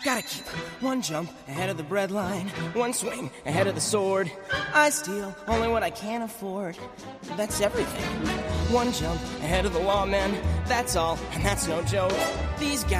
Gotta keep one jump ahead of the breadline, one swing ahead of the sword. I steal only what I can afford. That's everything. One jump ahead of the lawmen, that's all, and that's no joke. These guys